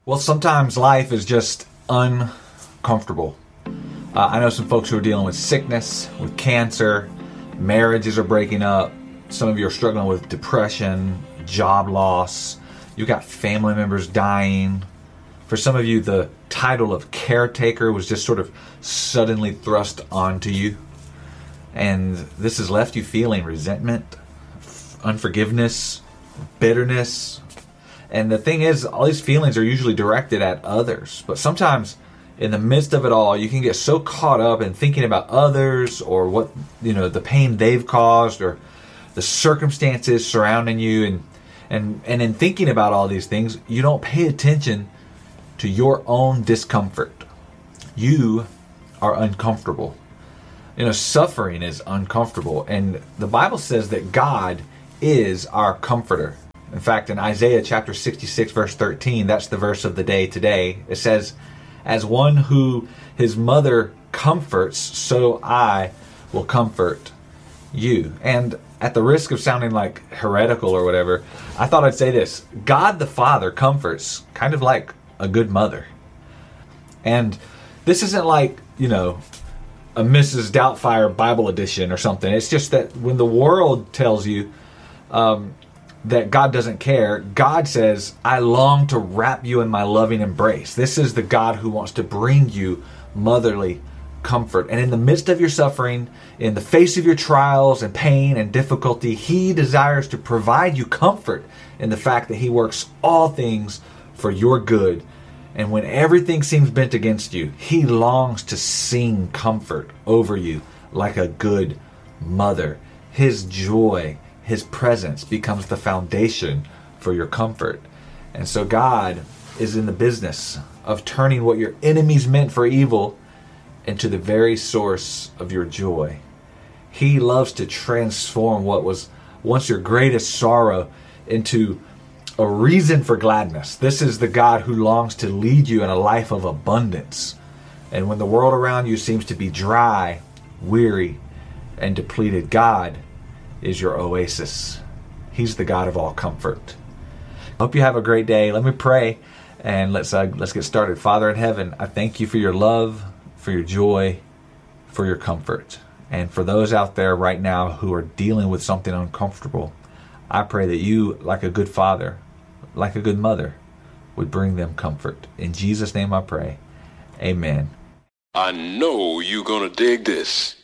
Well, sometimes life is just uncomfortable. I know some folks who are dealing with sickness, with cancer, marriages are breaking up. Some of you are struggling with depression, job loss. You've got family members dying. For some of you, the title of caretaker was just sort of suddenly thrust onto you. And this has left you feeling resentment, unforgiveness, bitterness. And the thing is, all these feelings are usually directed at others. But sometimes in the midst of it all, you can get so caught up in thinking about others or what, the pain they've caused or the circumstances surrounding you. And in thinking about all these things, you don't pay attention to your own discomfort. You are uncomfortable. Suffering is uncomfortable. And the Bible says that God is our comforter. In fact, in Isaiah chapter 66, verse 13, that's the verse of the day today. It says, "As one who his mother comforts, so I will comfort you." And at the risk of sounding like heretical or whatever, I thought I'd say this. God the Father comforts kind of like a good mother. And this isn't like, a Mrs. Doubtfire Bible edition or something. It's just that when the world tells you that God doesn't care, God says, "I long to wrap you in my loving embrace." This is the God who wants to bring you motherly comfort. And in the midst of your suffering, in the face of your trials and pain and difficulty, He desires to provide you comfort in the fact that He works all things for your good. And when everything seems bent against you, He longs to sing comfort over you like a good mother. His joy, His presence becomes the foundation for your comfort. And so God is in the business of turning what your enemies meant for evil into the very source of your joy. He loves to transform what was once your greatest sorrow into a reason for gladness. This is the God who longs to lead you in a life of abundance. And when the world around you seems to be dry, weary, and depleted, God is your oasis. He's the God of all comfort. Hope you have a great day. Let me pray and let's get started. Father in heaven, I thank you for your love, for your joy, for your comfort. And for those out there right now who are dealing with something uncomfortable, I pray that you, like a good father, like a good mother, would bring them comfort. In Jesus' name I pray. Amen. I know you're gonna dig this.